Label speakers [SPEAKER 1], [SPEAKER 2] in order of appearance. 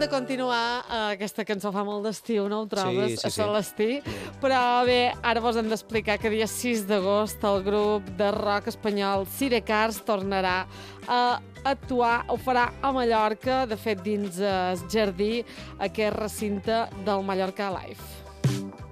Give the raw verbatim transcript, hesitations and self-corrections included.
[SPEAKER 1] de continuar. Uh, aquesta cançó fa molt d'estiu, no ho trobes?
[SPEAKER 2] Sí, sí, sí.
[SPEAKER 1] A l'estiu. Però bé, ara vos hem d'explicar que dia sis d'agost el grup de rock espanyol Sirecars tornarà a actuar, ho farà a Mallorca, de fet dins el jardí, aquest recinte del Mallorca Live.